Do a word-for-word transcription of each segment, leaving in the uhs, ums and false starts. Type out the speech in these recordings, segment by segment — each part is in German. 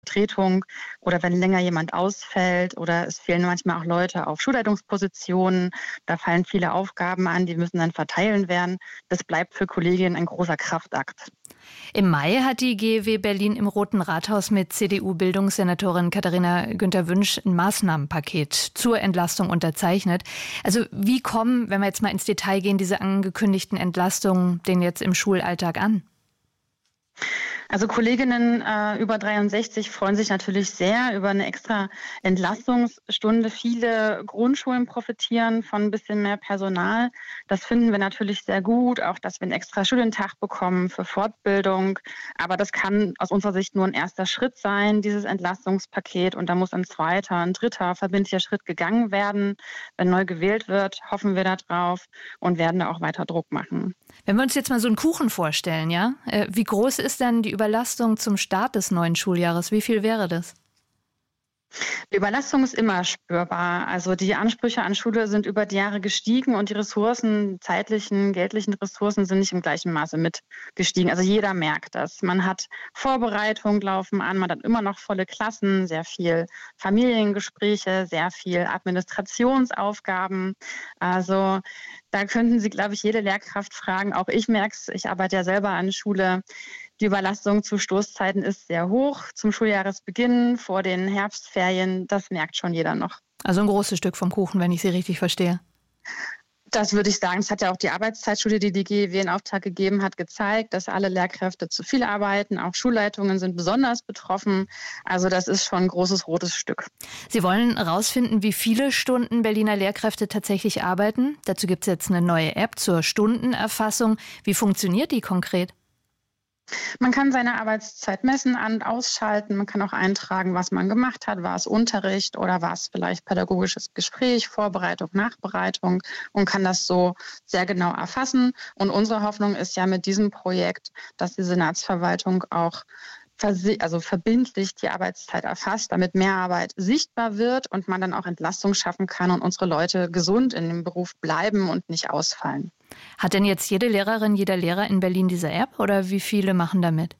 Vertretung oder wenn länger jemand ausfällt oder es fehlen manchmal auch Leute auf Schulleitungspositionen. Da fallen viele Aufgaben an, die müssen dann verteilen werden. Das bleibt für Kolleginnen ein großer Kraftakt. Im Mai hat die G E W Berlin im Roten Rathaus mit C D U-Bildungssenatorin Katharina Günther-Wünsch ein Maßnahmenpaket zur Entlastung unterzeichnet. Also wie kommen, wenn wir jetzt mal ins Detail gehen, diese angekündigten Entlastungen denn jetzt im Schulalltag an? Also Kolleginnen äh, über dreiundsechzig freuen sich natürlich sehr über eine extra Entlastungsstunde. Viele Grundschulen profitieren von ein bisschen mehr Personal. Das finden wir natürlich sehr gut, auch dass wir einen extra Studientag bekommen für Fortbildung. Aber das kann aus unserer Sicht nur ein erster Schritt sein, dieses Entlastungspaket. Und da muss ein zweiter, ein dritter verbindlicher Schritt gegangen werden. Wenn neu gewählt wird, hoffen wir darauf und werden da auch weiter Druck machen. Wenn wir uns jetzt mal so einen Kuchen vorstellen, ja, äh, wie groß ist denn die Überlastung zum Start des neuen Schuljahres? Wie viel wäre das? Die Überlastung ist immer spürbar. Also die Ansprüche an Schule sind über die Jahre gestiegen und die Ressourcen, zeitlichen, geldlichen Ressourcen sind nicht im gleichen Maße mitgestiegen. Also jeder merkt das. Man hat Vorbereitungen laufen an, man hat immer noch volle Klassen, sehr viel Familiengespräche, sehr viel Administrationsaufgaben. Also da könnten Sie, glaube ich, jede Lehrkraft fragen. Auch ich merke es, ich arbeite ja selber an Schule. Die Überlastung zu Stoßzeiten ist sehr hoch. Zum Schuljahresbeginn, vor den Herbstferien, das merkt schon jeder noch. Also ein großes Stück vom Kuchen, wenn ich Sie richtig verstehe. Das würde ich sagen. Das hat ja auch die Arbeitszeitstudie, die die G E W in Auftrag gegeben hat, gezeigt, dass alle Lehrkräfte zu viel arbeiten. Auch Schulleitungen sind besonders betroffen. Also das ist schon ein großes rotes Stück. Sie wollen herausfinden, wie viele Stunden Berliner Lehrkräfte tatsächlich arbeiten. Dazu gibt es jetzt eine neue App zur Stundenerfassung. Wie funktioniert die konkret? Man kann seine Arbeitszeit messen, an- und ausschalten. Man kann auch eintragen, was man gemacht hat. War es Unterricht oder war es vielleicht pädagogisches Gespräch, Vorbereitung, Nachbereitung und kann das so sehr genau erfassen. Und unsere Hoffnung ist ja mit diesem Projekt, dass die Senatsverwaltung auch also verbindlich die Arbeitszeit erfasst, damit mehr Arbeit sichtbar wird und man dann auch Entlastung schaffen kann und unsere Leute gesund in dem Beruf bleiben und nicht ausfallen. Hat denn jetzt jede Lehrerin, jeder Lehrer in Berlin diese App oder wie viele machen damit?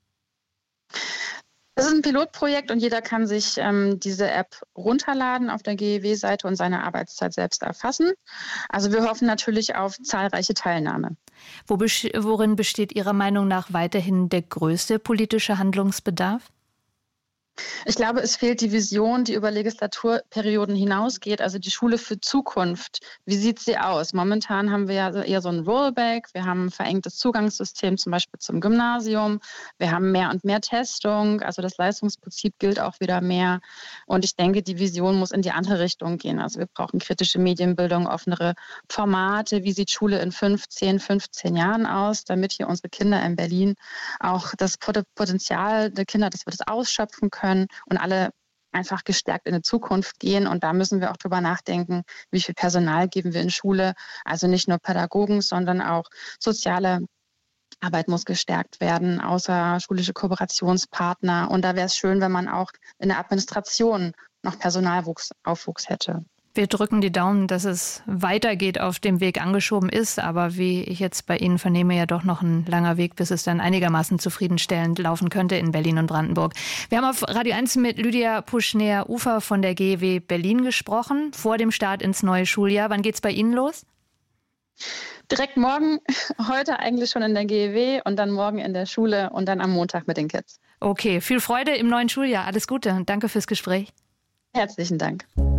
Das ist ein Pilotprojekt und jeder kann sich ähm, diese App runterladen auf der G E W-Seite und seine Arbeitszeit selbst erfassen. Also wir hoffen natürlich auf zahlreiche Teilnahme. Wo, worin besteht Ihrer Meinung nach weiterhin der größte politische Handlungsbedarf? Ich glaube, es fehlt die Vision, die über Legislaturperioden hinausgeht, also die Schule für Zukunft. Wie sieht sie aus? Momentan haben wir ja eher so ein Rollback. Wir haben ein verengtes Zugangssystem, zum Beispiel zum Gymnasium. Wir haben mehr und mehr Testung. Also das Leistungsprinzip gilt auch wieder mehr. Und ich denke, die Vision muss in die andere Richtung gehen. Also wir brauchen kritische Medienbildung, offenere Formate. Wie sieht Schule in fünf, zehn, fünfzehn Jahren aus, damit hier unsere Kinder in Berlin auch das Potenzial der Kinder, dass wir das ausschöpfen können und alle einfach gestärkt in die Zukunft gehen. Und da müssen wir auch drüber nachdenken, wie viel Personal geben wir in Schule. Also nicht nur Pädagogen, sondern auch soziale Arbeit muss gestärkt werden, außerschulische Kooperationspartner. Und da wäre es schön, wenn man auch in der Administration noch Personalaufwuchs hätte. Wir drücken die Daumen, dass es weitergeht, auf dem Weg angeschoben ist. Aber wie ich jetzt bei Ihnen vernehme, ja doch noch ein langer Weg, bis es dann einigermaßen zufriedenstellend laufen könnte in Berlin und Brandenburg. Wir haben auf Radio eins mit Lydia Puschner-Ufer von der G E W Berlin gesprochen, vor dem Start ins neue Schuljahr. Wann geht's bei Ihnen los? Direkt morgen, heute eigentlich schon in der G E W und dann morgen in der Schule und dann am Montag mit den Kids. Okay, viel Freude im neuen Schuljahr. Alles Gute und danke fürs Gespräch. Herzlichen Dank.